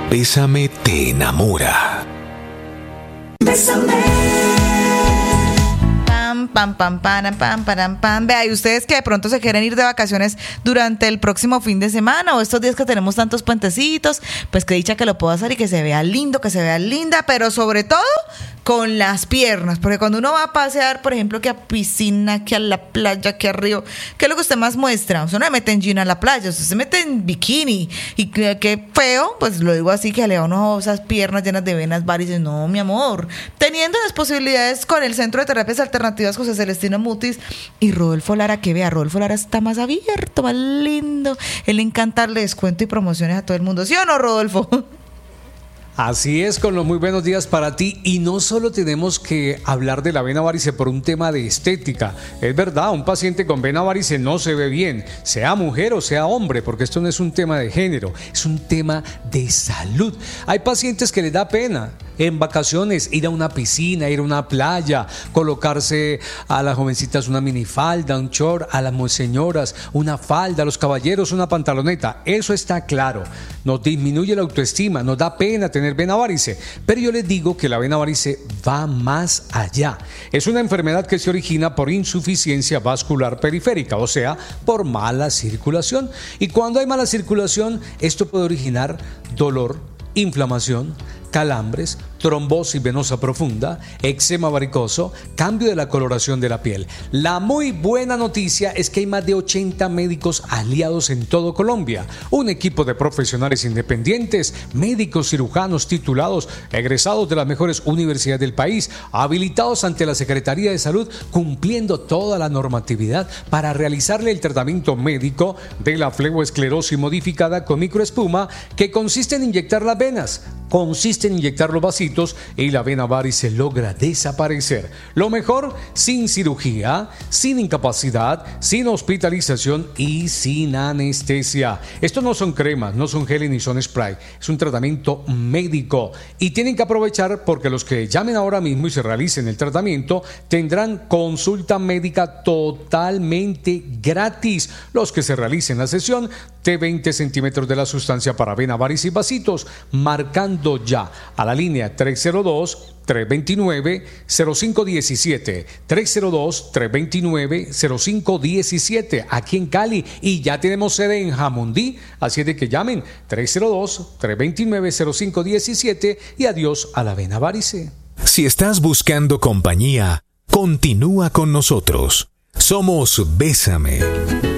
Bésame te enamora. Bésame. Pam, pam, pam, pam, pam, pam. Vea, y ustedes que de pronto se quieren ir de vacaciones durante el próximo fin de semana o estos días que tenemos tantos puentecitos, pues que dicha que lo puedo hacer y que se vea lindo, que se vea linda, pero sobre todo con las piernas, porque cuando uno va a pasear, por ejemplo, que a piscina, que a la playa, que a río, ¿qué es lo que usted más muestra? Usted no se mete en jean a la playa, usted se mete en bikini, y qué feo, pues lo digo así, que le da uno esas piernas llenas de venas varices. No, mi amor, teniendo las posibilidades con el Centro de Terapias Alternativas José Celestino Mutis y Rodolfo Lara, que vea, Rodolfo Lara está más abierto, más lindo, él le encanta darle descuento y promociones a todo el mundo, ¿sí o no, Rodolfo? Así es, con los muy buenos días para ti. Y no solo tenemos que hablar de la vena varice por un tema de estética. Es verdad, un paciente con vena varice no se ve bien, sea mujer o sea hombre, porque esto no es un tema de género, es un tema de salud. Hay pacientes que les da pena en vacaciones ir a una piscina, ir a una playa, colocarse a las jovencitas una minifalda, un short, a las señoras una falda, a los caballeros una pantaloneta. Eso está claro. Nos disminuye la autoestima, nos da pena tener vena varice, pero yo les digo que la vena varice va más allá. Es una enfermedad que se origina por insuficiencia vascular periférica, o sea, por mala circulación. Y cuando hay mala circulación, esto puede originar dolor, inflamación, calambres, trombosis venosa profunda, eczema varicoso, cambio de la coloración de la piel. La muy buena noticia es que hay más de 80 médicos aliados en todo Colombia, un equipo de profesionales independientes, médicos cirujanos titulados, egresados de las mejores universidades del país, habilitados ante la Secretaría de Salud, cumpliendo toda la normatividad para realizarle el tratamiento médico de la fleboesclerosis modificada con microespuma, que consiste en inyectar las venas, consiste en inyectar los vasitos y la vena varice logra desaparecer. Lo mejor, sin cirugía, sin incapacidad, sin hospitalización y sin anestesia. Estos no son cremas, no son geles ni son spray, es un tratamiento médico y tienen que aprovechar porque los que llamen ahora mismo y se realicen el tratamiento tendrán consulta médica totalmente gratis. Los que se realicen la sesión de 20 centímetros de la sustancia para vena varice y vasitos, marcando ya a la línea 302-329-0517, 302-329-0517 aquí en Cali, y ya tenemos sede en Jamundí, así es de que llamen 302-329-0517 y adiós a la vena varice. Si estás buscando compañía, continúa con nosotros. Somos Bésame.